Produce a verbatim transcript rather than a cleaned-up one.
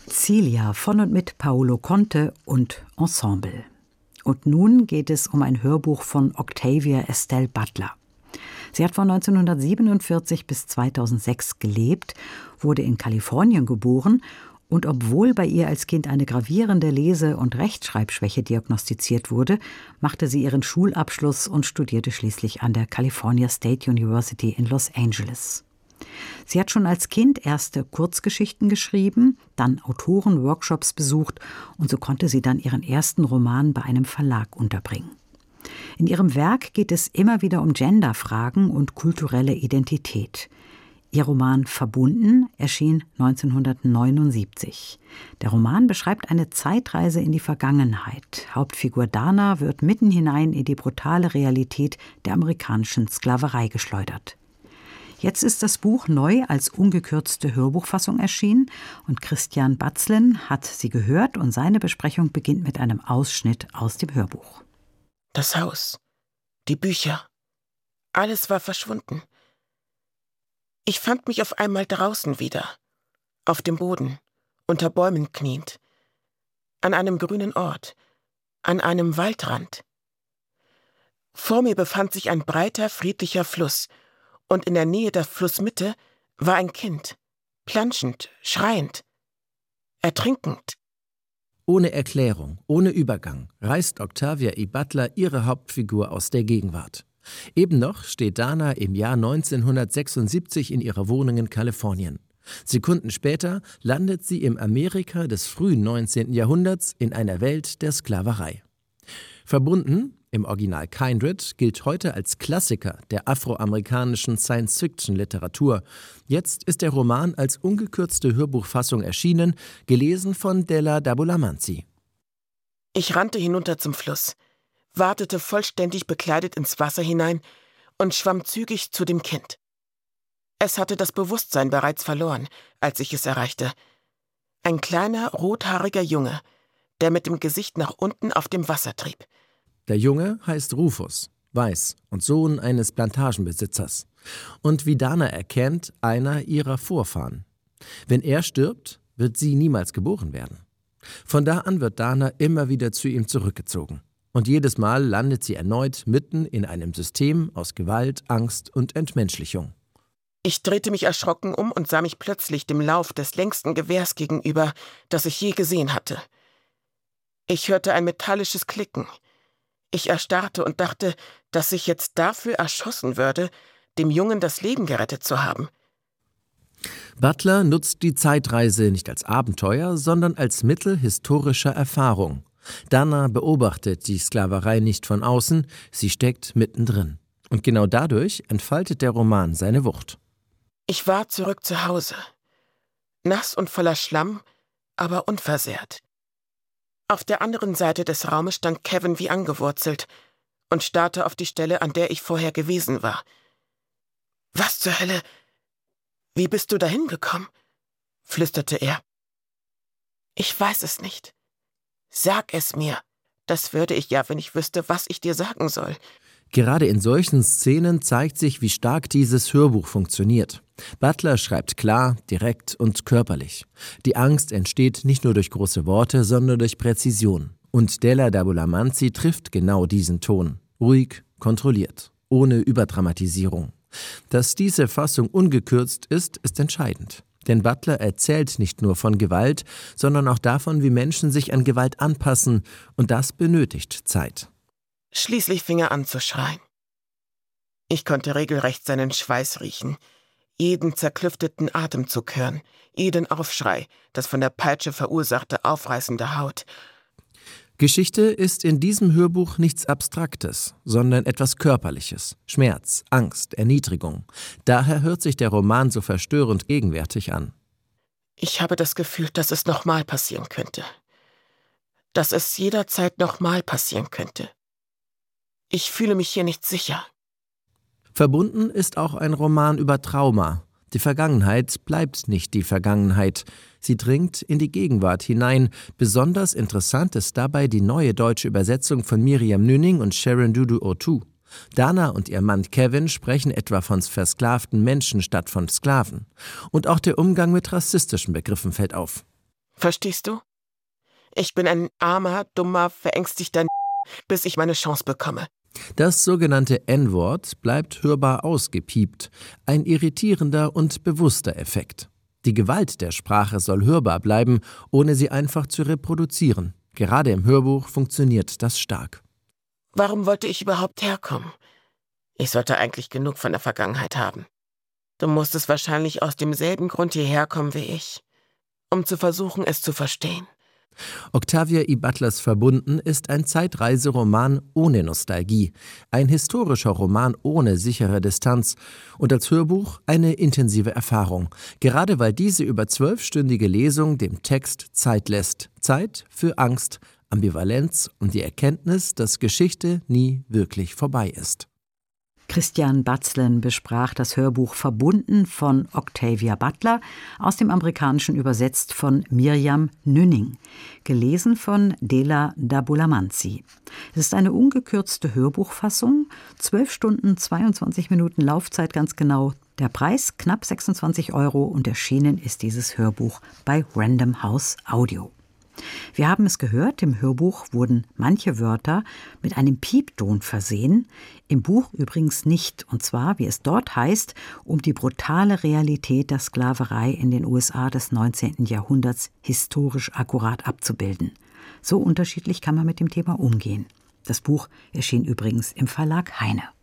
Celia von und mit Paolo Conte und Ensemble. Und nun geht es um ein Hörbuch von Octavia Estelle Butler. Sie hat von neunzehnhundertsiebenundvierzig bis zweitausendsechs gelebt, wurde in Kalifornien geboren und obwohl bei ihr als Kind eine gravierende Lese- und Rechtschreibschwäche diagnostiziert wurde, machte sie ihren Schulabschluss und studierte schließlich an der California State University in Los Angeles. Sie hat schon als Kind erste Kurzgeschichten geschrieben, dann Autorenworkshops besucht und so konnte sie dann ihren ersten Roman bei einem Verlag unterbringen. In ihrem Werk geht es immer wieder um Genderfragen und kulturelle Identität. Ihr Roman »Verbunden« erschien neunzehnhundertneunundsiebzig. Der Roman beschreibt eine Zeitreise in die Vergangenheit. Hauptfigur Dana wird mitten hinein in die brutale Realität der amerikanischen Sklaverei geschleudert. Jetzt ist das Buch neu als ungekürzte Hörbuchfassung erschienen und Christian Batzlen hat sie gehört und seine Besprechung beginnt mit einem Ausschnitt aus dem Hörbuch. Das Haus, die Bücher, alles war verschwunden. Ich fand mich auf einmal draußen wieder, auf dem Boden, unter Bäumen kniend, an einem grünen Ort, an einem Waldrand. Vor mir befand sich ein breiter, friedlicher Fluss, und in der Nähe der Flussmitte war ein Kind, planschend, schreiend, ertrinkend. Ohne Erklärung, ohne Übergang reißt Octavia E. Butler ihre Hauptfigur aus der Gegenwart. Eben noch steht Dana im Jahr neunzehnhundertsechsundsiebzig in ihrer Wohnung in Kalifornien. Sekunden später landet sie im Amerika des frühen neunzehnten Jahrhunderts in einer Welt der Sklaverei. Verbunden, im Original Kindred, gilt heute als Klassiker der afroamerikanischen Science-Fiction-Literatur. Jetzt ist der Roman als ungekürzte Hörbuchfassung erschienen, gelesen von Della Dabulamanzi. Ich rannte hinunter zum Fluss, watete vollständig bekleidet ins Wasser hinein und schwamm zügig zu dem Kind. Es hatte das Bewusstsein bereits verloren, als ich es erreichte. Ein kleiner, rothaariger Junge, der mit dem Gesicht nach unten auf dem Wasser trieb. Der Junge heißt Rufus, weiß und Sohn eines Plantagenbesitzers. Und wie Dana erkennt, einer ihrer Vorfahren. Wenn er stirbt, wird sie niemals geboren werden. Von da an wird Dana immer wieder zu ihm zurückgezogen. Und jedes Mal landet sie erneut mitten in einem System aus Gewalt, Angst und Entmenschlichung. Ich drehte mich erschrocken um und sah mich plötzlich dem Lauf des längsten Gewehrs gegenüber, das ich je gesehen hatte. Ich hörte ein metallisches Klicken. Ich erstarrte und dachte, dass ich jetzt dafür erschossen würde, dem Jungen das Leben gerettet zu haben. Butler nutzt die Zeitreise nicht als Abenteuer, sondern als Mittel historischer Erfahrung. Dana beobachtet die Sklaverei nicht von außen, sie steckt mittendrin. Und genau dadurch entfaltet der Roman seine Wucht. Ich war zurück zu Hause. Nass und voller Schlamm, aber unversehrt. Auf der anderen Seite des Raumes stand Kevin wie angewurzelt und starrte auf die Stelle, an der ich vorher gewesen war. »Was zur Hölle? Wie bist du dahin gekommen?« flüsterte er. »Ich weiß es nicht. Sag es mir. Das würde ich ja, wenn ich wüsste, was ich dir sagen soll.« Gerade in solchen Szenen zeigt sich, wie stark dieses Hörbuch funktioniert. Butler schreibt klar, direkt und körperlich. Die Angst entsteht nicht nur durch große Worte, sondern durch Präzision. Und Della Dabulamanzi trifft genau diesen Ton. Ruhig, kontrolliert, ohne Überdramatisierung. Dass diese Fassung ungekürzt ist, ist entscheidend. Denn Butler erzählt nicht nur von Gewalt, sondern auch davon, wie Menschen sich an Gewalt anpassen. Und das benötigt Zeit. Schließlich fing er an zu schreien. Ich konnte regelrecht seinen Schweiß riechen, jeden zerklüfteten Atemzug hören, jeden Aufschrei, das von der Peitsche verursachte aufreißende Haut. Geschichte ist in diesem Hörbuch nichts Abstraktes, sondern etwas Körperliches. Schmerz, Angst, Erniedrigung. Daher hört sich der Roman so verstörend gegenwärtig an. Ich habe das Gefühl, dass es nochmal passieren könnte. Dass es jederzeit nochmal passieren könnte. Ich fühle mich hier nicht sicher. Verbunden ist auch ein Roman über Trauma. Die Vergangenheit bleibt nicht die Vergangenheit. Sie dringt in die Gegenwart hinein. Besonders interessant ist dabei die neue deutsche Übersetzung von Miriam Nünning und Sharon Dudu Otu. Dana und ihr Mann Kevin sprechen etwa von versklavten Menschen statt von Sklaven. Und auch der Umgang mit rassistischen Begriffen fällt auf. Verstehst du? Ich bin ein armer, dummer, verängstigter bis ich meine Chance bekomme. Das sogenannte En-Wort bleibt hörbar ausgepiept, ein irritierender und bewusster Effekt. Die Gewalt der Sprache soll hörbar bleiben, ohne sie einfach zu reproduzieren. Gerade im Hörbuch funktioniert das stark. Warum wollte ich überhaupt herkommen? Ich sollte eigentlich genug von der Vergangenheit haben. Du musstest wahrscheinlich aus demselben Grund hierher kommen wie ich, um zu versuchen, es zu verstehen. Octavia E. Butlers Verbunden ist ein Zeitreiseroman ohne Nostalgie, ein historischer Roman ohne sichere Distanz und als Hörbuch eine intensive Erfahrung, gerade weil diese über zwölfstündige Lesung dem Text Zeit lässt. Zeit für Angst, Ambivalenz und die Erkenntnis, dass Geschichte nie wirklich vorbei ist. Christian Batzlen besprach das Hörbuch Verbunden von Octavia Butler, aus dem Amerikanischen übersetzt von Mirjam Nünning, gelesen von Dela Dabulamanzi. Es ist eine ungekürzte Hörbuchfassung, zwölf Stunden, zweiundzwanzig Minuten Laufzeit ganz genau. Der Preis knapp sechsundzwanzig Euro und erschienen ist dieses Hörbuch bei Random House Audio. Wir haben es gehört, im Hörbuch wurden manche Wörter mit einem Piepton versehen, im Buch übrigens nicht, und zwar, wie es dort heißt, um die brutale Realität der Sklaverei in den U S A des neunzehnten Jahrhunderts historisch akkurat abzubilden. So unterschiedlich kann man mit dem Thema umgehen. Das Buch erschien übrigens im Verlag Heine.